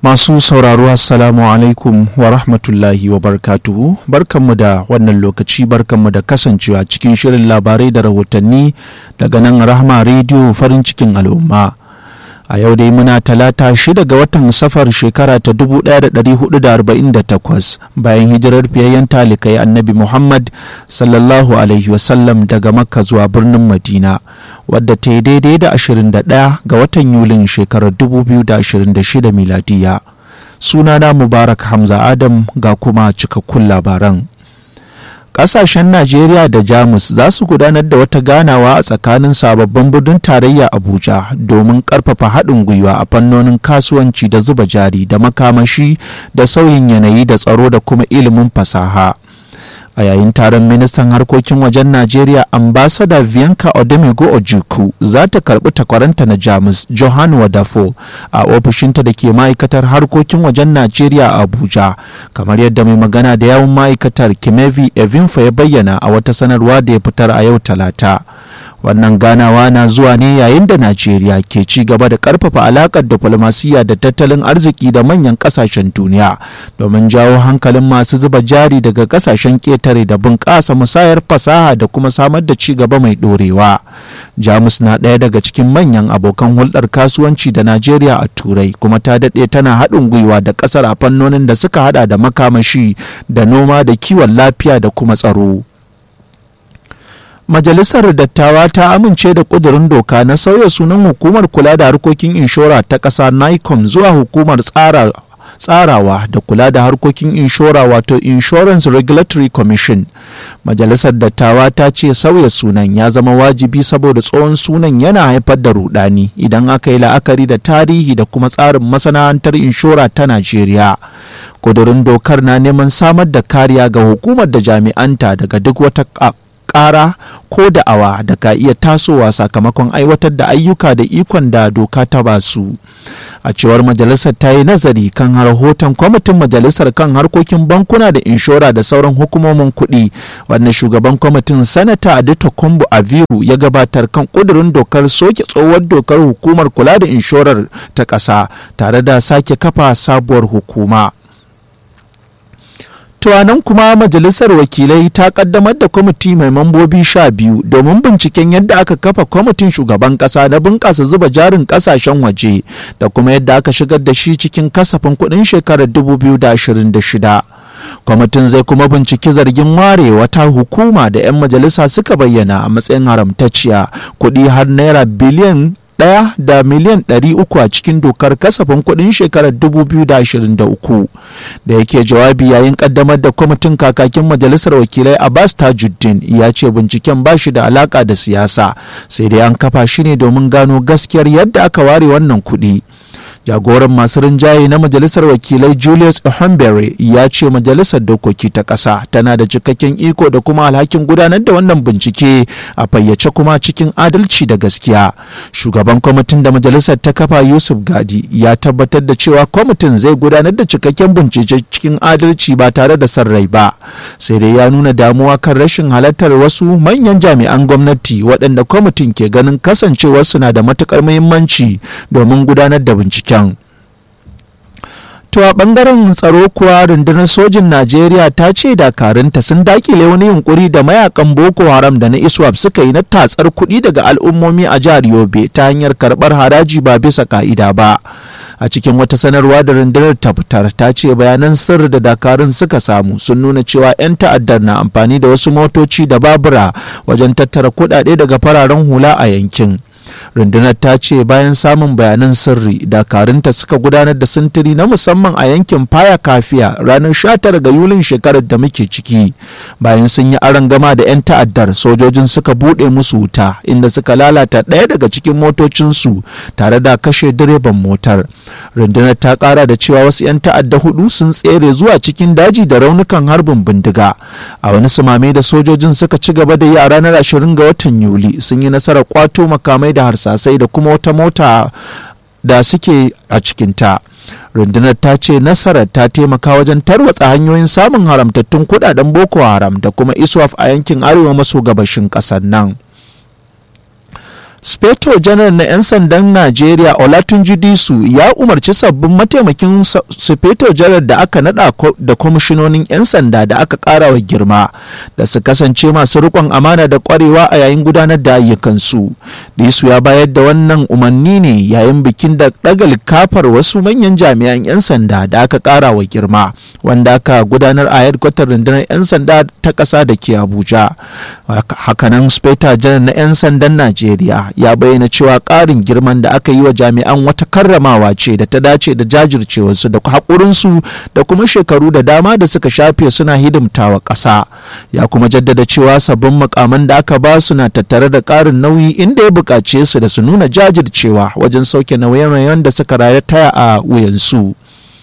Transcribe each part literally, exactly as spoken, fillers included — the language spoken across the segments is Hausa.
Masu sauraro assalamu alaikum wa rahmatullahi wa barakatuhu. Barkanmu da wannan lokaci, barkanmu da kasancewa cikin shirin labarai da rahotanni daga nan Rahma Radio farin cikin al'umma. A yau dai muna talata shida ga watan safar shekara ta dubu ɗaya da ɗari hudu da arba'in da takwas bayan hijirar fiyayyen talikai annabi Muhammad sallallahu alaihi wasallam daga Makka zuwa birnin Madina, wadda ta yi daidai da ashirin da ɗaya ga watan Yulin shekarar dubu biyu da ashirin da shida miladiya. Sunana Mubarak Hamza Adam ga kuma cikakkun labaran. Ƙasashen Najeriya da Jamus za su gudanar da wata ganawa a tsakanin sababbin birnin tarayya Abuja domin ƙarfafa haɗin gwiwa a fannonin kasuwanci da zuba jari da makamashi da sauyin yanayi da tsaro da kuma ilimin fasaha. A yayin taron, ministan harkokin wajen Najeriya ambassador Bianca Odemego Ojukwu za ta karɓi takwaranta na Jamus Johan Wadafo a ofishinta da ke ma'aikatar harkokin wajen Najeriya a Abuja, kamar yadda mai magana da yawun ma'aikatar Kimevi Evinfa ya bayyana a wata sanarwa da ya fitar a yau Talata. Wannan ganawa na zuwa ne yayin da Najeriya ke ci gaba da karfafa alakar diflomasiyya da tattalin arziki da manyan kasashen duniya domin jawo hankalin masu zuba jari daga kasashen ketare da bunƙasa musayar fasaha da kuma samar da ci gaba mai ɗorewa. Jamus na ɗaya daga cikin manyan abokan hulɗar kasuwanci da Najeriya a Turai, kuma ta daɗe tana haɗin gwiwa da ƙasar a fannonin da suka haɗa da makamashi da noma da kiwon lafiya da kuma tsaro. Majalisar Dattawa ta amince da ƙudurin doka na sauya sunan hukumar kula da harkokin inshora ta ƙasa NICOM zuwa hukumar tsara tsarawa da kula da harkokin inshora wato Insurance Regulatory Commission. Majalisar Dattawa ta ce sauya sunan ya zama wajibi saboda tsohon sunan yana haifar da rudani idan aka yi la'akari da tarihi da kuma tsarin masana'antar inshora ta Najeriya. Ƙudurin dokar na neman samar da kariya ga hukumar da jami'anta daga duk wata ƙara ko da'awa da ka iya tasowa sakamakon aiwatar da ayyuka da ikon da doka ta basu. A cewar majalisar ta yi nazari kan rahoton kwamitin majalisar kan harkokin bankuna da inshora da sauran hukumomin kuɗi, wannan shugaban kwamitin sanata Adito Kumbu Aviru ya gabatar kan ƙudurin dokar soke tsohuwar dokar hukumar kula da inshorar ta ƙasa tare da sake kafa sabuwar hukuma. Tuwanan kuma majalisar wakilai ta kaddamar da kwamiti mai mambobi sha biyu domin binciken yadda aka kafa kwamitin shugaban kasa na bunƙasa zuba jarin ƙasashen waje da kuma yadda aka shigar da shi cikin kasafin kuɗin shekarar dubu biyu da ashirin da shida. Kwamitin zai kuma binciki zargin ware wata hukuma da 'yan majalisa suka bayyana a matsayin haramtacciya kuɗi har naira biliyan ɗaya da miliyan ɗari uku a cikin dokar kasafin kuɗin shekarar dubu biyu da ashirin da uku. Da yake jawabi yayin ƙaddamar da kwamitin, kakakin majalisar wakilai Abbas Tajuddin ya ce binciken ba shi da alaƙa da siyasa, sai dai an kafa shi ne domin gano gaskiyar yadda aka ware wannan kuɗi. Jagoran masu rinjaye na majalisar wakilai Julius Ohambere ya ce majalisar dokoki ta ƙasa tana da cikakken iko da kuma alhakin gudanar da wannan bincike a fayyace kuma cikin adalci da gaskiya. Shugaban kwamitin da majalisar ta kafa Yusuf Gadi ya tabbatar da cewa kwamitin zai gudanar da cikakken bincike cikin adalci ba tare da son rai ba, sai dai ya nuna damuwa kan rashin halartar wasu manyan jami'an gwamnati waɗanda kwamitin ke ganin kasancewarsu na da matuƙar muhimmanci domin gudanar da binciken. To a bangaren tsaro kuwa, rundunar sojin Najeriya ta ce dakarunta sun dakile wani yunkuri da mayakan Boko Haram da na ISWAP suka yi na tatsar kuɗi daga al'ummomi a jihar Yobe ta hanyar karɓar haraji ba bisa ka'ida ba. A cikin wata sanarwa da rundunar ta fitar, ta ce bayanan sirri da dakarun suka samu sun nuna cewa 'yan ta'addar na amfani da wasu motoci da babura wajen tattara kuɗaɗe daga fararen hula a yankin. Rundunar ta ce bayan samun bayanan sirri, dakarunta suka gudanar da sintiri na musamman a yankin Faya Kafiya ranar sha tara ga Yulin shekarar da muke ciki. Bayan sun yi arangama da 'yan ta'addar, sojojin suka buɗe musu wuta inda suka lalata ɗaya daga cikin motocinsu tare da kashe direban motar. Rundunar ta ƙara da cewa wasu 'yan ta'adda hudu sun tsere zuwa cikin daji da raunukan harbin bindiga. A wani sumame da sojojin suka ci gaba da yi a ranar ashirin ga watan Yuli, sun yi nasarar kwato makamai da harsasai da kuma wata mota da suke a cikinta. Rundunar ta ce nasarar ta taimaka wajen tarwatsa hanyoyin samun haramtattun kudaden Boko Haram da kuma ISWAP a yankin arewa maso gabashin ƙasar nan. Speto janar na 'yan sandan Najeriya Olatunji Disu ya umarci sabbin mataimakin Speto janar da aka nada da kwamishinonin 'yan sanda da aka kara wa girma da su kasance masu rikon amana da kwarewa a yayin gudanar da ayyukansu. Disu ya bayar da wannan umarni ne yayin bikin da daga likafar wasu manyan jami'an 'yan sanda da aka kara wa girma wanda aka gudanar a hedkwatar rundunar 'yan sanda ta ƙasa da ke Abuja. Hakanan Speto janar na 'yan sandan Najeriya ya bayyana cewa ƙarin girman da aka yi wa jami'an wata karramawa ce da ta dace da jajircewarsu da haƙurinsu da kuma shekaru da dama da suka shafe suna hidimtawa ƙasa. Ya kuma jaddada cewa sabbin makaman da aka ba su na tattare da ƙarin nauyi inda ya buƙace su da su nuna jajircewa wajen sauke nauye-nauyen da suka rataya a wuyansu.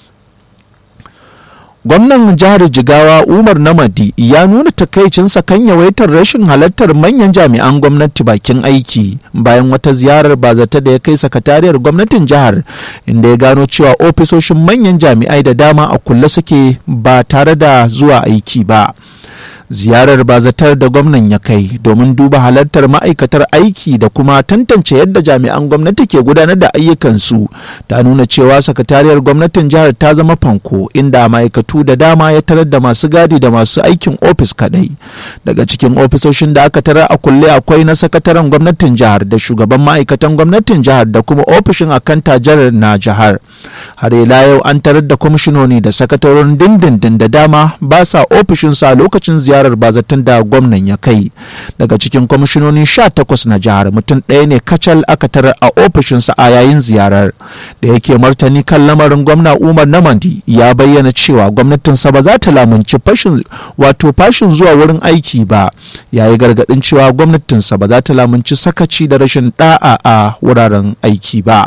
Gwamnan jihar Jigawa Umar Namadi ya nuna takaicinsa kan yawaitar rashin halartar manyan jami'an gwamnati bakin aiki bayan wata ziyarar bazata da ya kai sakatariyar gwamnatin jihar, inda ya gano cewa ofisoshin manyan jami'ai da dama a kulle suke ba tare da zuwa aiki ba. Ziyarar bazatar da gwamnan ya kai domin duba halartar ma'aikatar aiki da kuma tantance yadda jami'an gwamnati ke gudanar da ayyukansu ta nuna cewa sakatariyar gwamnatin jihar ta zama fanko, inda ma'aikatu da dama ya tarar da masu gadi da masu aikin ofis kadai. Daga cikin ofisoshin da aka tarar a kulle akwai na sakataren gwamnatin jihar da shugaban ma'aikatan gwamnatin jihar da kuma ofishin akanta jihar na jihar. Har ila yau an tarar da kwamishinoni da sakatarorin dindindin da dama ba sa ofishinsu a lokacin ziyarar bazatan da gwamnan ya kai. Daga cikin kwamishinoni sha takwas na jihar, mutum ɗaya ne kacal aka tarar a ofishinsa a yayin ziyarar. Da yake martani kan lamarin, gwamna Umar Namadi ya bayyana cewa gwamnatinsa ba za ta lamunci fashin wato fashin zuwa wurin aiki ba. Ya yi gargaɗin cewa gwamnatinsa ba za ta lamunci sakaci da rashin ɗa'a a wuraren aiki ba.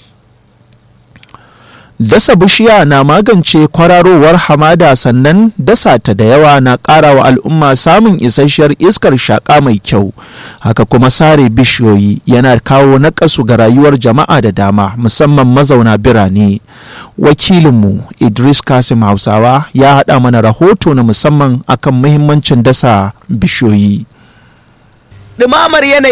Dasa bishiya na magance kwararowar hamada, sannan dasa ta da yawa na ƙara wa al'umma samun isasshiyar iskar shaƙa mai kyau. Haka kuma sare bishiyoyi yana kawo naƙasu ga rayuwar jama'a da dama, musamman mazauna birane. Wakilinmu Idris Kasim Hausawa ya haɗa mana rahoto na musamman akan muhimmancin dasa bishiyoyi. Ɗumamar yanayi